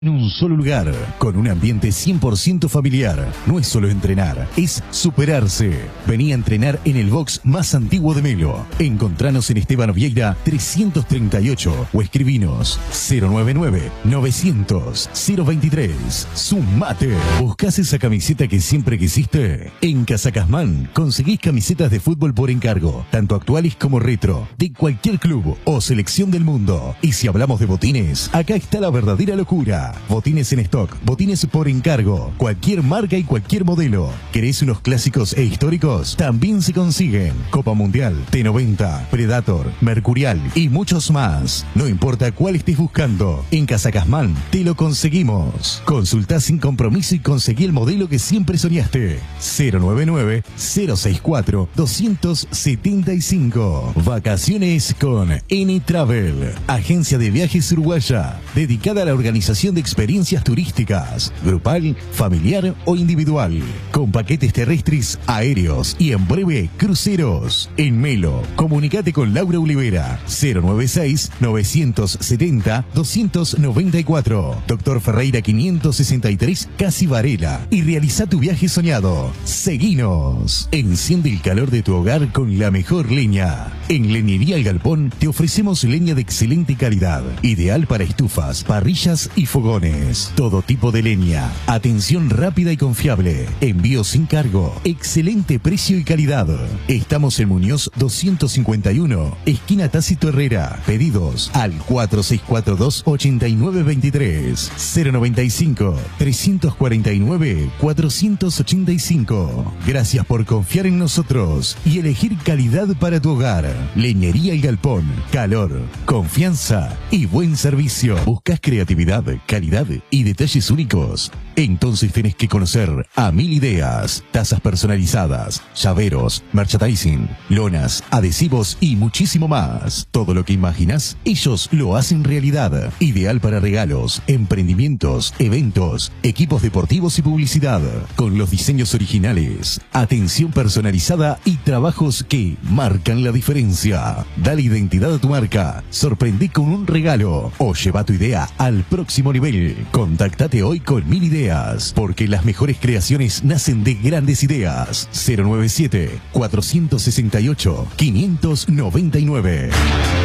En un solo lugar, con un ambiente 100% familiar. No es solo entrenar, es superarse. Vení a entrenar en el box más antiguo de Melo. Encontranos en Esteban Vieira 338 o escribinos 099-900-023. Sumate. ¿Buscás esa camiseta que siempre quisiste? En Casa Casmán conseguís camisetas de fútbol por encargo, tanto actuales como retro, de cualquier club o selección del mundo. Y si hablamos de botines, acá está la verdadera locura. Botines en stock, botines por encargo, cualquier marca y cualquier modelo. ¿Querés unos clásicos e históricos? También se consiguen. Copa Mundial, T90, Predator, Mercurial y muchos más. No importa cuál estés buscando, en Casa Casmán te lo conseguimos. Consultá sin compromiso y conseguí el modelo que siempre soñaste. 099-064-275. Vacaciones con N-Travel, agencia de viajes uruguaya, dedicada a la organización de experiencias turísticas, grupal, familiar o individual, con paquetes terrestres, aéreos y en breve cruceros. En Melo, comunicate con Laura Olivera, 096-970-294, Doctor Ferreira 563, Casi Varela, y realiza tu viaje soñado. Seguinos. Enciende el calor de tu hogar con la mejor leña. En Leñería El Galpón te ofrecemos leña de excelente calidad, ideal para estufas, parrillas y fogones. Todo tipo de leña. Atención rápida y confiable. Envío sin cargo. Excelente precio y calidad. Estamos en Muñoz 251, esquina Tácito Herrera. Pedidos al 4642-8923. 095-349-485. Gracias por confiar en nosotros y elegir calidad para tu hogar. Leñería El Galpón. Calor, confianza y buen servicio. ¿Buscas creatividad, calidad y detalles únicos? Entonces tenés que conocer a Mil Ideas. Tazas personalizadas, llaveros, merchandising, lonas, adhesivos y muchísimo más. Todo lo que imaginas, ellos lo hacen realidad. Ideal para regalos, emprendimientos, eventos, equipos deportivos y publicidad. Con los diseños originales, atención personalizada y trabajos que marcan la diferencia. Dale identidad a tu marca, sorprendí con un regalo o lleva tu idea al próximo nivel. Contactate hoy con Mil Ideas, porque las mejores creaciones nacen de grandes ideas. 097-468-599.